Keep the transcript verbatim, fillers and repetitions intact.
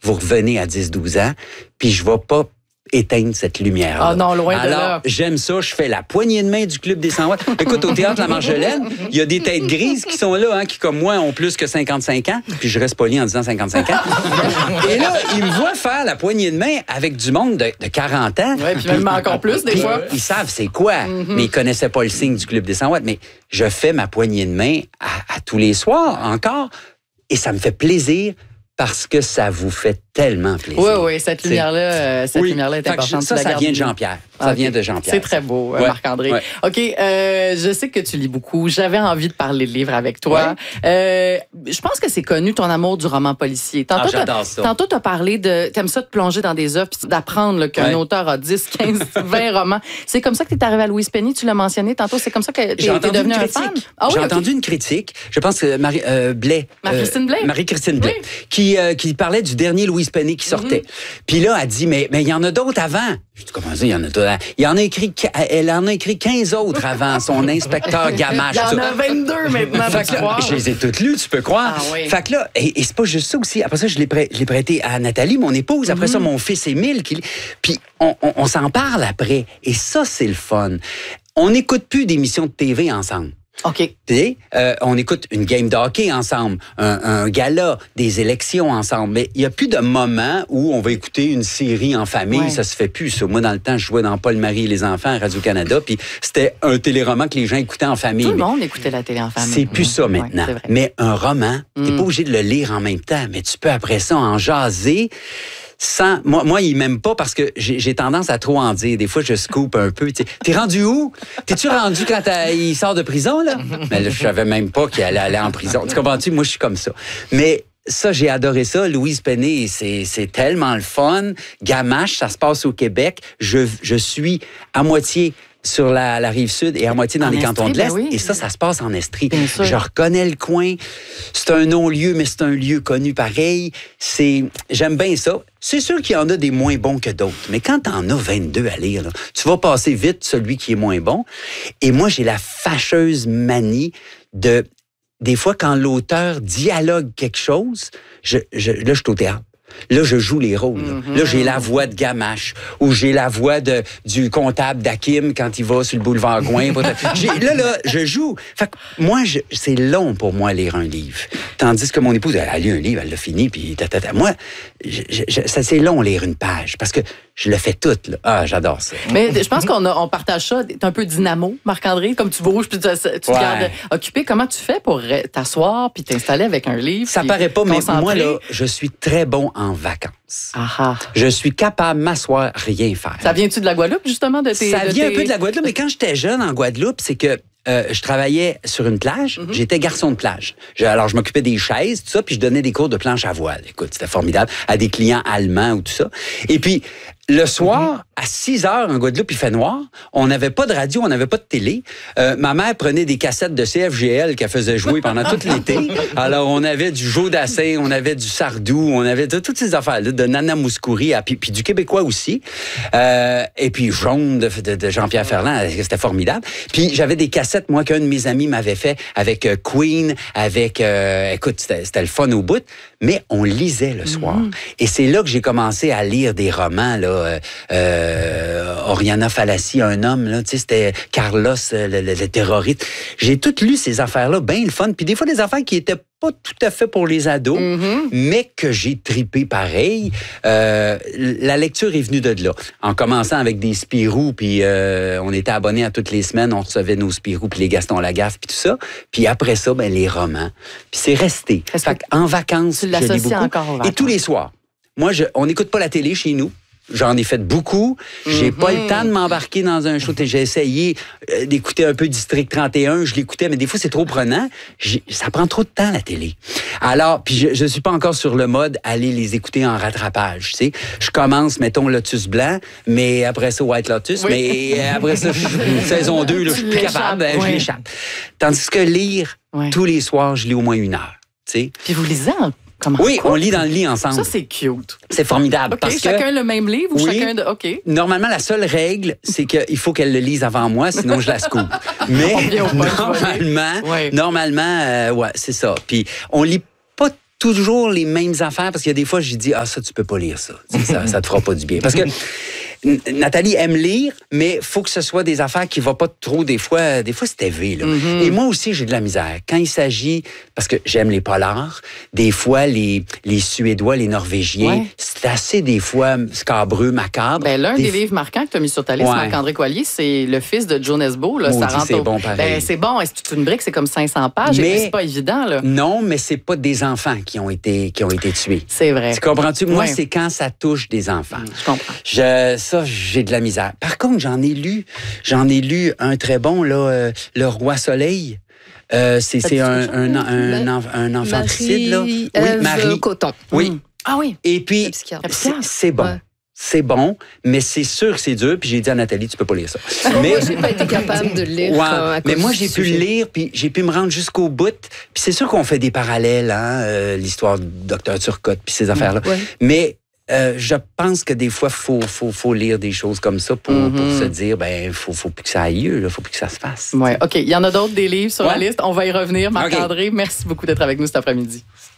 vous revenez à dix douze ans, puis je vais pas éteindre cette lumière. Ah non, loin Alors, de là. j'aime ça. Je fais la poignée de main du Club des cent watts. Écoute, au Théâtre La Marjolaine, il y a des têtes grises qui sont là, hein, qui, comme moi, ont plus que cinquante-cinq ans. Puis je reste poli en disant cinquante-cinq ans. Et là, ils me voient faire la poignée de main avec du monde de, de quarante ans. Oui, puis même encore plus, des puis, fois. Ils savent c'est quoi, mm-hmm. mais ils connaissaient pas le signe du Club des cent watts. Mais je fais ma poignée de main à, à tous les soirs, encore. Et ça me fait plaisir parce que ça vous fait tellement plaisir. Oui, oui, cette lumière-là, euh, cette oui. lumière-là est importante. Ça, ça vient de Jean-Pierre. Ça okay. vient de Jean-Pierre. C'est très beau, ouais. Marc-André. Ouais. OK, euh, je sais que tu lis beaucoup. J'avais envie de parler de livres avec toi. Ouais. Euh, je pense que c'est connu, ton amour du roman policier. Tantôt, ah, j'adore ça. Tantôt, tu as parlé de... T'aimes ça de plonger dans des œuvres puis d'apprendre là, qu'un ouais. auteur a dix, quinze, vingt romans. C'est comme ça que tu es arrivé à Louise Penny, tu l'as mentionné tantôt. C'est comme ça que tu es devenu un fan? Ah, oui, J'ai okay. entendu une critique. Je pense que Marie euh, Blais... Marie-Christine Blais? Euh, Marie-Christine Blais. Oui. Qui, euh, qui parlait du dernier Louise Penny qui sortait. Mm-hmm. Puis là, elle dit, mais il y en a d'autres avant. Je dis, comment ça, il y en a d'autres? Il en a écrit, elle en a écrit quinze autres avant, son inspecteur Gamache. Il y en a vingt-deux maintenant. Fait que là, je les ai toutes lues, tu peux croire. Ah, oui. Fait que là, et, et c'est pas juste ça aussi. Après ça, je l'ai, prêt, je l'ai prêté à Nathalie, mon épouse. Après mm-hmm. ça, mon fils Émile. Qui... Puis on, on, on s'en parle après. Et ça, c'est le fun. On n'écoute plus d'émissions de T V ensemble. OK. Puis, euh, on écoute une game de hockey ensemble, un, un gala, des élections ensemble. Mais il n'y a plus de moment où on va écouter une série en famille. Ouais. Ça se fait plus, ça. Moi, dans le temps, je jouais dans Paul, Marie et les enfants à Radio-Canada. Puis c'était un téléroman que les gens écoutaient en famille. Tout le monde écoutait la télé en famille. C'est plus ça maintenant. Ouais, mais un roman, mm. t'es pas obligé de le lire en même temps. Mais tu peux après ça en jaser. Sans, moi, moi, il m'aime pas parce que j'ai, j'ai tendance à trop en dire. Des fois, je scoop un peu. T'sais. T'es rendu où? T'es-tu rendu quand il sort de prison, là? Mais là, je savais même pas qu'il allait aller en prison. Tu comprends-tu? Moi, je suis comme ça. Mais ça, j'ai adoré ça. Louise Penny, c'est, c'est tellement le fun. Gamache, ça se passe au Québec. Je, je suis à moitié sur la, la rive sud et à moitié dans en les Estrie, cantons de l'Est. Ben oui. Et ça, ça se passe en Estrie. Je reconnais le coin. C'est un non-lieu, mais c'est un lieu connu pareil. C'est, j'aime bien ça. C'est sûr qu'il y en a des moins bons que d'autres. Mais quand t'en as vingt-deux à lire, là, tu vas passer vite celui qui est moins bon. Et moi, j'ai la fâcheuse manie de... Des fois, quand l'auteur dialogue quelque chose, je, je, là, je suis au théâtre. Là, je joue les rôles. Là, mm-hmm. là j'ai la voix de Gamache ou j'ai la voix de, du comptable d'Hakim quand il va sur le boulevard Gouin. j'ai, là, là, je joue. Fait que moi, je, c'est long pour moi lire un livre. Tandis que mon épouse, elle a lu un livre, elle l'a fini, puis tatata. Moi, je, je, ça, c'est long lire une page parce que je le fais tout. Là. Ah, j'adore ça. Mais je pense qu'on a, on partage ça. T'es un peu dynamo, Marc-André, comme tu bouges puis tu, tu ouais. te gardes occupé. Comment tu fais pour t'asseoir puis t'installer avec un livre? Ça paraît pas, mais moi, là, je suis très bon en vacances. Aha. Je suis capable de m'asseoir, rien faire. Ça vient-tu de la Guadeloupe, justement? De tes, ça de vient tes... un peu de la Guadeloupe, mais quand j'étais jeune en Guadeloupe, c'est que Euh, je travaillais sur une plage. Mm-hmm. J'étais garçon de plage. Je, alors, je m'occupais des chaises, tout ça, puis je donnais des cours de planche à voile. Écoute, c'était formidable. À des clients allemands ou tout ça. Et puis, le soir, mm-hmm. à six heures, en Guadeloupe, il fait noir. On n'avait pas de radio, on n'avait pas de télé. Euh, ma mère prenait des cassettes de C F G L qu'elle faisait jouer pendant tout l'été. Alors, on avait du Joe Dassin, on avait du Sardou, on avait de, toutes ces affaires-là, de Nana Mouskouri, à, puis, puis du Québécois aussi. Euh, et puis, Jaune de, de, de Jean-Pierre Ferland, c'était formidable. Puis, j'avais des cassettes, moi, qu'un de mes amis m'avait fait avec euh, Queen, avec... Euh, écoute, c'était, c'était le fun au bout. Mais on lisait le soir. Mm-hmm. Et c'est là que j'ai commencé à lire des romans, là. Euh, euh, Oriana Fallaci, un homme, là, tu sais, c'était Carlos, le, le, le terroriste. J'ai tout lu ces affaires-là, bien le fun. Puis des fois, des affaires qui étaient pas tout à fait pour les ados, mm-hmm. mais que j'ai tripé pareil. Euh, la lecture est venue de là. En commençant avec des Spirou, puis euh, on était abonnés à toutes les semaines, on recevait nos Spirou, puis les Gaston Lagaffe, puis tout ça. Puis après ça, ben les romans. Puis c'est resté. Fait en vacances, tu l'associes encore aux vacances. Et tous les soirs. Moi, je, on n'écoute pas la télé chez nous. J'en ai fait beaucoup. J'ai mm-hmm. pas le temps de m'embarquer dans un show. J'ai essayé euh, d'écouter un peu District trente et un. Je l'écoutais, mais des fois, c'est trop prenant. J'ai, ça prend trop de temps, la télé. Alors, puis je, je suis pas encore sur le mode aller les écouter en rattrapage, tu sais. Je commence, mettons, Lotus Blanc, mais après ça, White Lotus, oui. mais après ça, je, saison deux, là, je suis plus capable, ben, oui. je l'échappe. Tandis que lire, oui. tous les soirs, je lis au moins une heure, tu sais. Puis vous lisez en Comment oui, on lit dans le lit ensemble. Ça, c'est cute. C'est formidable. Okay, parce chacun que, le même livre ou oui, chacun de... OK. Normalement, la seule règle, c'est qu'il faut qu'elle le lise avant moi, sinon je la scoop. Mais normalement, ouais. normalement euh, ouais, c'est ça. Puis on lit pas toujours les mêmes affaires parce qu'il y a des fois, j'ai dit, ah, ça, tu peux pas lire ça. Ça, ça te fera pas du bien. Parce que Nathalie aime lire, mais il faut que ce soit des affaires qui ne vont pas trop, des fois, des fois c'est élevé. Là. Mm-hmm. Et moi aussi, j'ai de la misère. Quand il s'agit, parce que j'aime les polars, des fois, les, les Suédois, les Norvégiens, ouais. c'est assez, des fois, scabreux, macabre. Ben, l'un des, des livres marquants que tu as mis sur ta liste, ouais. Marc-André Coallier, c'est Le Fils de Joe Nesbo. Là, ça rentre c'est au... bon, pareil. Ben, c'est bon, c'est une brique, c'est comme cinq cents pages, mais, et c'est pas évident. Là. Non, mais c'est pas des enfants qui ont été, qui ont été tués. C'est vrai. Tu comprends-tu? Moi, ouais. c'est quand ça touche des enfants. Je comprends. Je, ça, j'ai de la misère. Par contre, j'en ai lu, j'en ai lu un très bon, là, euh, Le Roi Soleil. Euh, c'est c'est un, un, un, un, un infanticide, là. Oui, Marie Coton. Oui. Mmh. Ah oui. Et puis, c'est bon. Ouais. C'est bon, mais c'est sûr que c'est dur. Puis j'ai dit à Nathalie, tu peux pas lire ça. Mais moi, j'ai pas été capable de le lire. Ouais, à mais moi, j'ai pu le lire, puis j'ai pu me rendre jusqu'au bout. Puis c'est sûr qu'on fait des parallèles, hein, euh, l'histoire du docteur Turcotte, puis ces affaires-là. Ouais. Mais Euh, je pense que des fois, il faut, faut, faut lire des choses comme ça pour, mm-hmm. pour se dire, ben, faut, faut plus que ça aille lieu, il faut plus que ça se fasse. Oui, OK. Il y en a d'autres, des livres sur ouais. la liste. On va y revenir. Marc-André, okay. merci beaucoup d'être avec nous cet après-midi.